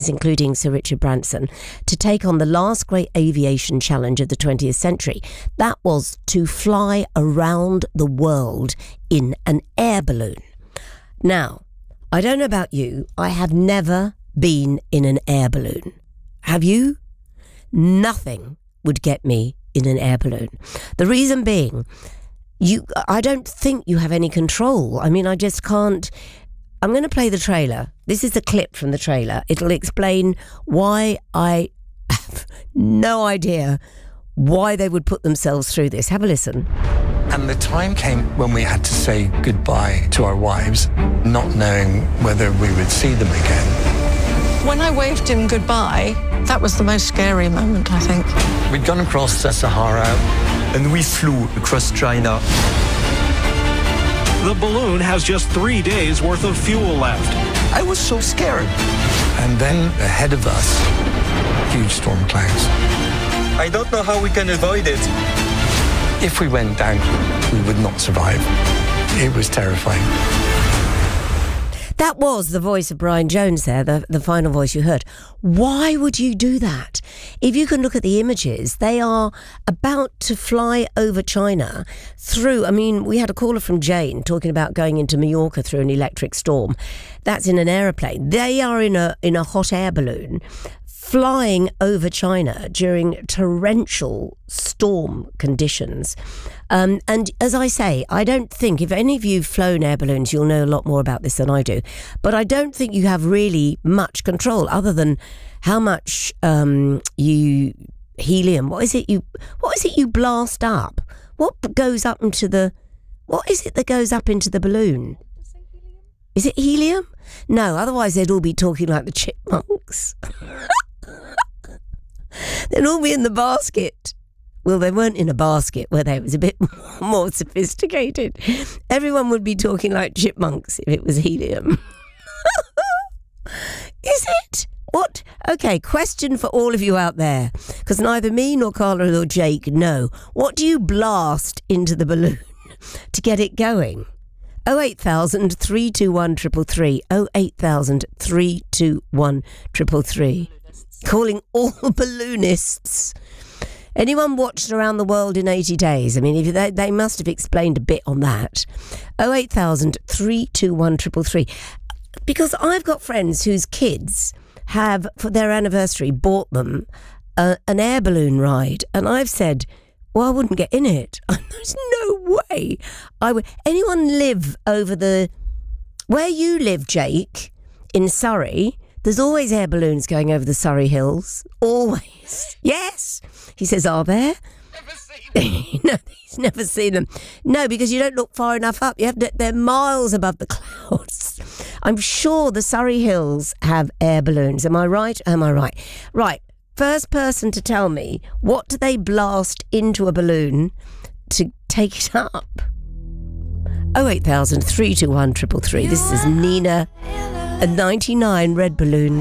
including Sir Richard Branson, to take on the last great aviation challenge of the 20th century. That was to fly around the world in an air balloon. Now, I don't know about you, I have never been in an air balloon. Have you? Nothing would get me in an air balloon. The reason being, I don't think you have any control. I mean, I just can't. I'm going to play the trailer. This is the clip from the trailer. It'll explain why I have no idea why they would put themselves through this. Have a listen. And the time came when we had to say goodbye to our wives, not knowing whether we would see them again. When I waved him goodbye, that was the most scary moment, I think. We'd gone across the Sahara. And we flew across China. The balloon has just 3 days worth of fuel left. I was so scared. And then ahead of us, huge storm clouds. I don't know how we can avoid it. If we went down, we would not survive. It was terrifying. That was the voice of Brian Jones there, the final voice you heard. Why would you do that? If you can look at the images, they are about to fly over China through. I mean, we had a caller from Jane talking about going into Mallorca through an electric storm. That's in an aeroplane. They are in a hot air balloon flying over China during torrential storm conditions. And as I say, I don't think, if any of you have flown air balloons, you'll know a lot more about this than I do. But I don't think you have really much control other than how much helium. What is it you blast up? What is it that goes up into the balloon? Is it helium? No, otherwise they'd all be talking like the chipmunks. They'd all be in the basket. Well, they weren't in a basket, were they? It was a bit more sophisticated. Everyone would be talking like chipmunks if it was helium. Is it? What? Okay, question for all of you out there, because neither me nor Carla nor Jake know. What do you blast into the balloon to get it going? 08000 321 333. 08000 321 333. Calling all balloonists. Anyone watched Around the World in 80 Days? I mean, if they must have explained a bit on that. 08000 321 333. Because I've got friends whose kids have, for their anniversary, bought them an air balloon ride. And I've said, well, I wouldn't get in it. There's no way I would. Anyone live over where you live, Jake, in Surrey? There's always air balloons going over the Surrey Hills. Always. Yes. He says, are there? Never seen them. No, he's never seen them. No, because you don't look far enough up. They're miles above the clouds. I'm sure the Surrey Hills have air balloons. Am I right? Am I right? Right. First person to tell me, what do they blast into a balloon to take it up? 08000 321 333. This is Nina, a 99 red balloon.